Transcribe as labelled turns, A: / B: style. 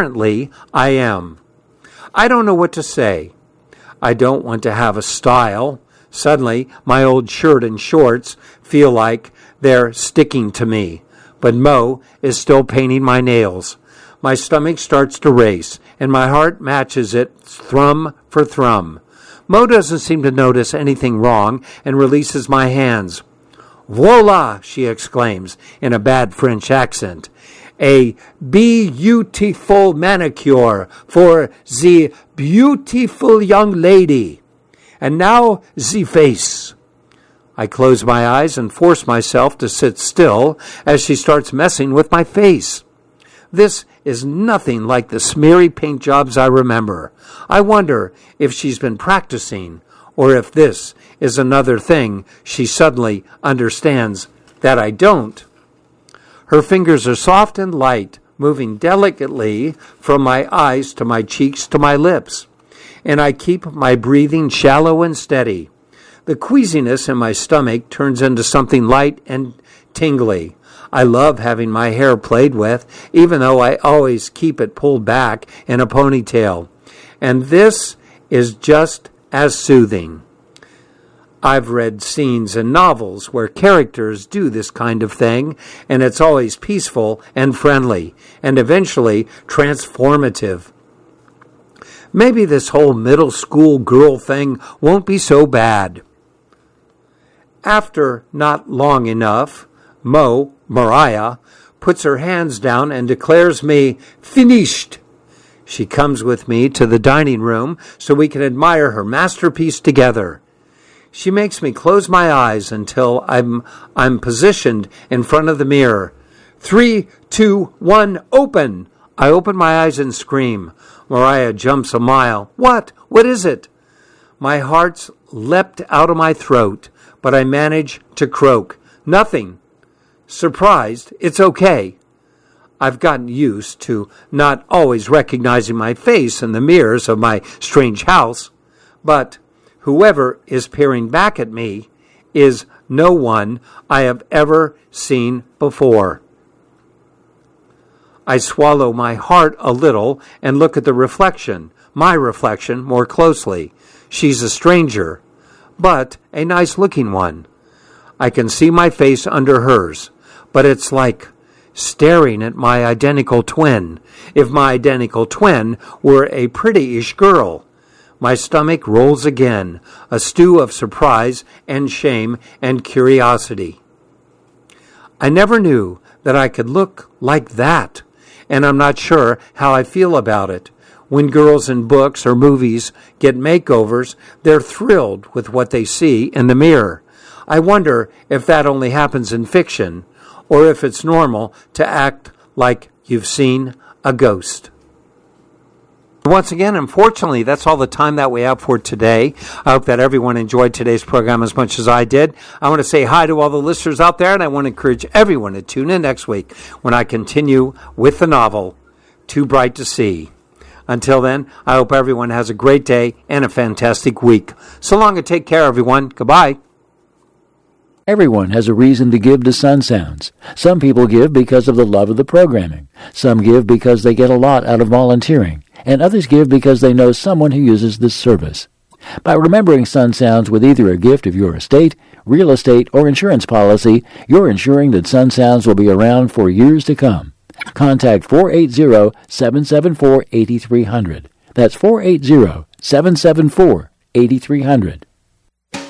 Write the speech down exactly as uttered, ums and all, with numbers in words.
A: currently I am. I don't know what to say. I don't want to have a style. Suddenly, my old shirt and shorts feel like they're sticking to me. But Mo is still painting my nails. My stomach starts to race, and my heart matches it thrum for thrum. Mo doesn't seem to notice anything wrong and releases my hands. Voila, she exclaims in a bad French accent. A beautiful manicure for the beautiful young lady. And now the face. I close my eyes and force myself to sit still as she starts messing with my face. This is nothing like the smeary paint jobs I remember. I wonder if she's been practicing, or if this is another thing she suddenly understands that I don't. Her fingers are soft and light, moving delicately from my eyes to my cheeks to my lips, and I keep my breathing shallow and steady. The queasiness in my stomach turns into something light and tingly. I love having my hair played with, even though I always keep it pulled back in a ponytail. And this is just as soothing. I've read scenes in novels where characters do this kind of thing, and it's always peaceful and friendly, and eventually transformative. Maybe this whole middle school girl thing won't be so bad. After not long enough, Mo, Mariah, puts her hands down and declares me finished. She comes with me to the dining room so we can admire her masterpiece together. She makes me close my eyes until I'm I'm positioned in front of the mirror. Three, two, one, open! I open my eyes and scream. Mariah jumps a mile. What? What is it? My heart's leapt out of my throat, but I manage to croak. Nothing. Surprised, it's okay. I've gotten used to not always recognizing my face in the mirrors of my strange house, but whoever is peering back at me is no one I have ever seen before. I swallow my heart a little and look at the reflection, my reflection, more closely. She's a stranger, but a nice-looking one. I can see my face under hers, but it's like staring at my identical twin, if my identical twin were a prettyish girl. My stomach rolls again, a stew of surprise and shame and curiosity. I never knew that I could look like that, and I'm not sure how I feel about it. When girls in books or movies get makeovers, they're thrilled with what they see in the mirror. I wonder if that only happens in fiction, or if it's normal to act like you've seen a ghost. Once again, unfortunately, that's all the time that we have for today. I hope that everyone enjoyed today's program as much as I did. I want to say hi to all the listeners out there, and I want to encourage everyone to tune in next week when I continue with the novel, Too Bright to See. Until then, I hope everyone has a great day and a fantastic week. So long and take care, everyone. Goodbye.
B: Everyone has a reason to give to Sun Sounds. Some people give because of the love of the programming. Some give because they get a lot out of volunteering. And others give because they know someone who uses this service. By remembering Sun Sounds with either a gift of your estate, real estate, or insurance policy, you're ensuring that Sun Sounds will be around for years to come. Contact four eight zero, seven seven four, eight three zero zero. That's four eight zero, seven seven four, eight three zero zero.